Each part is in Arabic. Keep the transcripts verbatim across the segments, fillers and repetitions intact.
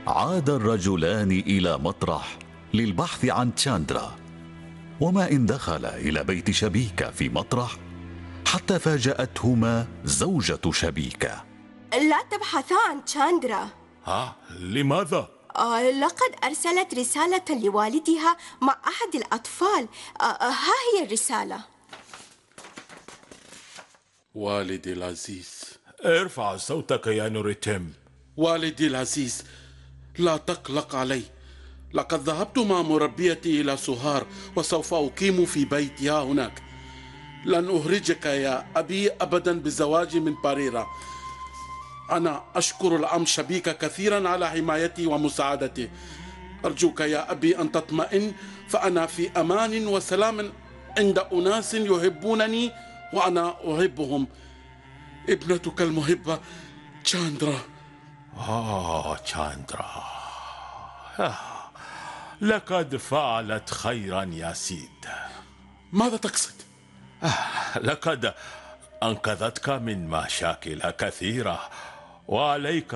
عاد الرجلان إلى مطرح للبحث عن تشاندرا، وما إن دخل إلى بيت شبيكة في مطرح حتى فاجأتهما زوجة شبيكة. لا تبحثا عن تشاندرا. ها؟ لماذا؟ آه لقد أرسلت رسالة لوالدها مع أحد الأطفال. آه ها هي الرسالة. والدي العزيز، ارفع صوتك يا نوريتيم. والدي العزيز، لا تقلق علي. لقد ذهبت مع مربيتي إلى سوهار وسوف أقيم في بيتها هناك. لن أهرجك يا أبي أبدا بزواجي من باريرا. أنا أشكر العم شبيكة كثيرا على حمايتي ومساعدتي. أرجوك يا أبي أن تطمئن، فأنا في أمان وسلام عند أناس يحبونني وأنا أحبهم. ابنتك المحبة تشاندرا. آه تشاندرا، آه. لقد فعلت خيرا يا سيد. ماذا تقصد؟ آه. لقد أنقذتك من مشاكل كثيرة، وعليك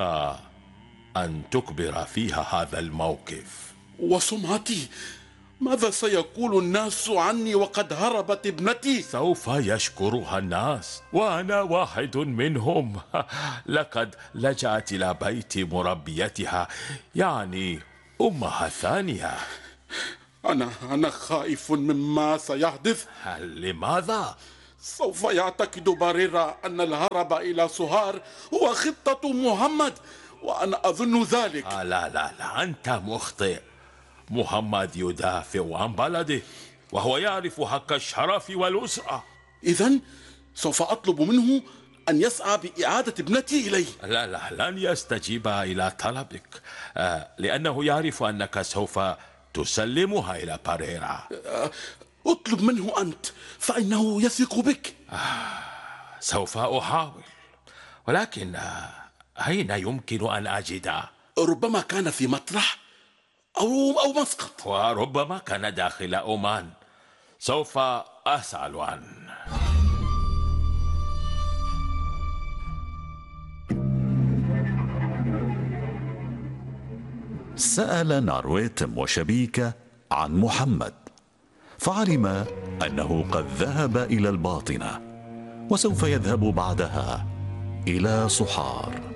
أن تكبر فيها هذا الموقف. وسمعتي؟ ماذا سيقول الناس عني وقد هربت ابنتي؟ سوف يشكرها الناس، وأنا واحد منهم. لقد لجأت إلى بيت مربيتها، يعني أمها الثانية. أنا أنا خائف مما سيحدث. لماذا؟ سوف يعتقد باريرا أن الهرب إلى سوهار هو خطة محمد، وأنا أظن ذلك. آه لا لا لا، أنت مخطئ. محمد يدافع عن بلده، وهو يعرف حق الشرف والأسرة. إذن سوف أطلب منه أن يسعى بإعادة ابنتي إلي. لا لا، لن يستجيب إلى طلبك، آه لأنه يعرف أنك سوف تسلمها إلى باريرا. آه اطلب منه أنت، فإنه يثق بك. آه سوف أحاول، ولكن آه أين يمكن أن أجده؟ ربما كان في مطرح أو أو مسقط، وربما كان داخل أومان. سوف أسأل عنه. سأل نارويتم وشبيكة عن محمد، فعلم أنه قد ذهب إلى الباطنة، وسوف يذهب بعدها إلى صحار.